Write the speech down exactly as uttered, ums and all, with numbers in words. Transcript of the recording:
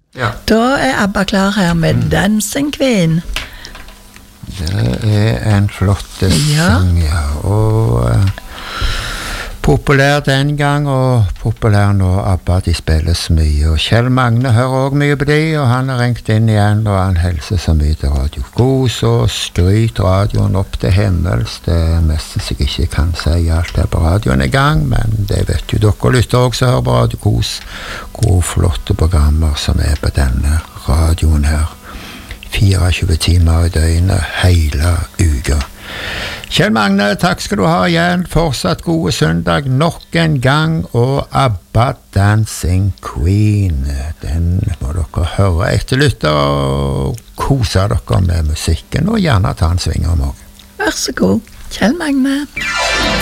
Ja. Da er ABBA klar her med mm. Dancing Queen. Det er en flott Ja. sang, ja. Og uh, populær den gang, og populær nå. ABBA, de spilles mye. Og Kjell Magne hører også mye på de, og han har ringt inn igjen, og han hilser så mye til Radio Kos, og skryt radioen opp til himmels. Det er mest som jeg ikke kan si alt her på radioen i gang, men det vet jo dere lytter også hører på Radio Kos. Gode, flotte programmer som er på denne radioen her. tjuefire timer i døgnet, hele uka. Kjell Magne, takk skal du ha igjen. Fortsatt gode søndag nok en gang, og ABBA Dancing Queen. Den må dere høre etter lytter, og kose dere med musikken, og gjerne ta en sving om også. Vær så god, Kjell Magne.